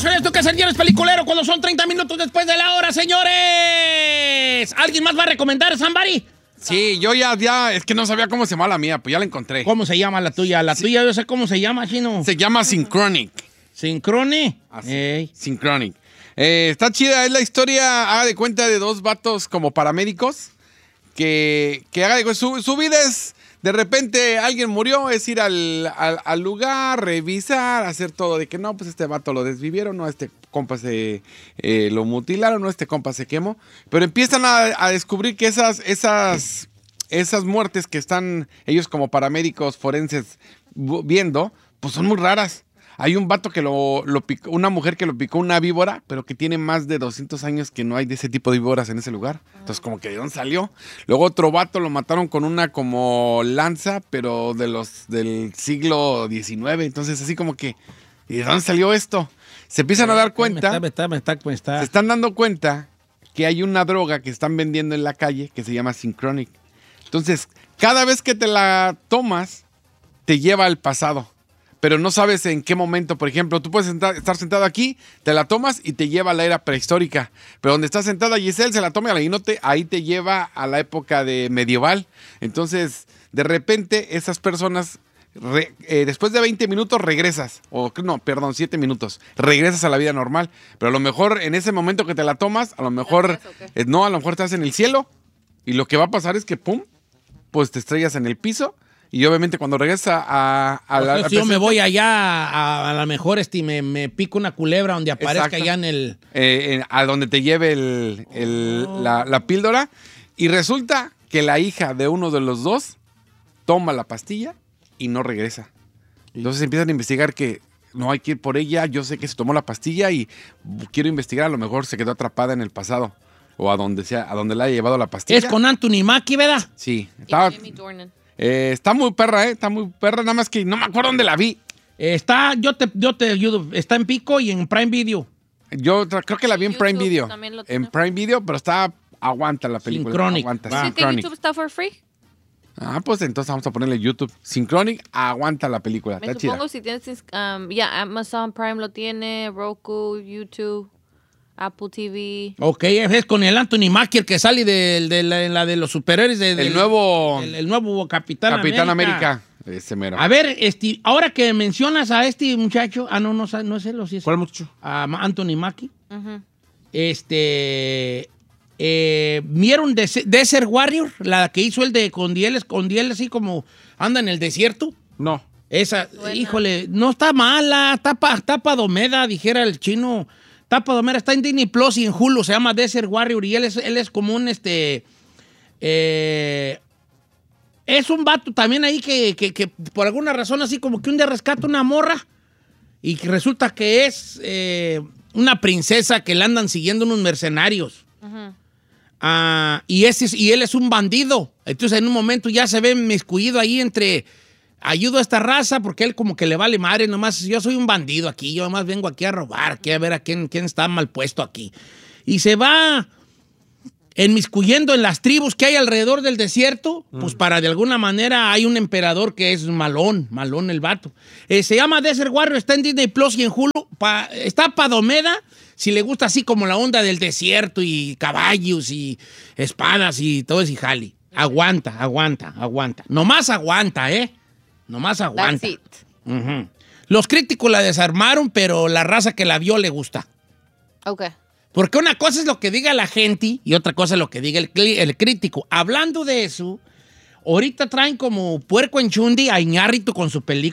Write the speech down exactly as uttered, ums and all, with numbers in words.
regreso en esto que es el Viernes Peliculero cuando son treinta minutos después de la hora, señores. ¿Alguien más va a recomendar, Somebody? Sí, yo ya, ya, es que no sabía cómo se llama la mía, pues ya la encontré. ¿Cómo se llama la tuya? La sí. tuya yo sé cómo se llama, Chino. Se llama Synchronic. ¿Synchronic? Así, Synchronic. Eh, está chida, es la historia, haga de cuenta, de dos vatos como paramédicos que, que haga de cuenta, su, su vida es, de repente alguien murió, es ir al, al, al lugar, revisar, hacer todo, de que no, pues este vato lo desvivieron, no, este compa se eh, lo mutilaron, no, este compa se quemó, pero empiezan a, a descubrir que esas, esas, esas muertes que están ellos como paramédicos forenses viendo, pues son muy raras. Hay un vato que lo, lo picó, una mujer que lo picó una víbora, pero que tiene más de doscientos años que no hay de ese tipo de víboras en ese lugar. Entonces, como que de dónde salió. Luego otro vato lo mataron con una como lanza, pero de los del siglo diecinueve. Entonces, así como que, ¿y de dónde salió esto? Se empiezan a dar cuenta. Me está, me está, me está, me está. Se están dando cuenta que hay una droga que están vendiendo en la calle que se llama Synchronic. Entonces, cada vez que te la tomas, te lleva al pasado. Pero no sabes en qué momento. Por ejemplo, tú puedes sentar, estar sentado aquí, te la tomas y te lleva a la era prehistórica. Pero donde está sentada Giselle, se la toma y no te, ahí te lleva a la época de medieval. Entonces, de repente, esas personas, re, eh, después de veinte minutos, regresas. O no, perdón, siete minutos. Regresas a la vida normal. Pero a lo mejor en ese momento que te la tomas, a lo mejor, eh, no, a lo mejor estás en el cielo. Y lo que va a pasar es que, pum, pues te estrellas en el piso. Y obviamente cuando regresa a, a la... Entonces, yo me voy allá a, a lo mejor este, me, me pico una culebra donde aparezca. Exacto. Allá en el... Eh, en, a donde te lleve el, el, oh. la, la píldora. Y resulta que la hija de uno de los dos toma la pastilla y no regresa. Entonces empiezan a investigar que no hay que ir por ella. Yo sé que se tomó la pastilla y quiero investigar. A lo mejor se quedó atrapada en el pasado. O a donde sea, a donde la haya llevado la pastilla. Es con Anthony Mackie, ¿verdad? Sí. Estaba, y Jamie Dornan. Eh, está muy perra, ¿eh? Está muy perra, nada más que no me acuerdo dónde la vi. Eh, está, yo te, yo te ayudo. Está en Pico y en Prime Video. Yo creo que la vi en YouTube, Prime Video. En Prime Video, pero está, aguanta la película. Synchronic. Aguanta. ¿Sí que YouTube está for free? Ah, pues entonces vamos a ponerle YouTube. Synchronic, aguanta la película. Me está supongo chida. Si tienes, um, ya, yeah, Amazon Prime lo tiene, Roku, YouTube, Apple T V. Ok, es con el Anthony Mackie, el que sale de, de, la, de la de los superhéroes. De, el nuevo... El, el nuevo Capitán, Capitán América. América. Ese mero. A ver, este, ahora que mencionas a este muchacho... Ah, no, no, no es él, o si es... ¿Cuál muchacho? A Anthony Mackie. Uh-huh. Este... Eh, ¿Vieron Des- Desert Warrior? La que hizo el de con Diel, con Diel así como anda en el desierto. No. Esa, Buena. híjole, no está mala, está pa, está pa domeda, dijera el chino. Está pa domeda, está en Disney Plus y en Hulu, se llama Desert Warrior y él es, él es como un, este, eh, es un vato también ahí que, que, que por alguna razón así como que un día rescata una morra y que resulta que es eh, una princesa que la andan siguiendo unos mercenarios. Uh-huh. Uh, y, ese, y él es un bandido. Entonces en un momento ya se ve inmiscuido ahí entre ayudo a esta raza porque él como que le vale madre nomás. Yo soy un bandido aquí, yo nomás vengo aquí a robar, aquí a ver a quién, quién está mal puesto aquí. Y se va inmiscuyendo en las tribus que hay alrededor del desierto, mm. pues para de alguna manera hay un emperador que es malón, malón el vato. Eh, se llama Desert Warrior, está en Disney Plus y en Hulu. Pa, está Padomeda. Si le gusta así como la onda del desierto y caballos y espadas y todo ese jali. Aguanta, aguanta, aguanta. Nomás aguanta, ¿eh? Nomás aguanta. That's it. Uh-huh. Los críticos la desarmaron, pero la raza que la vio le gusta. Ok. Porque una cosa es lo que diga la gente y otra cosa es lo que diga el, el crítico. Hablando de eso, ahorita traen como puerco en chundi a Iñárritu con su película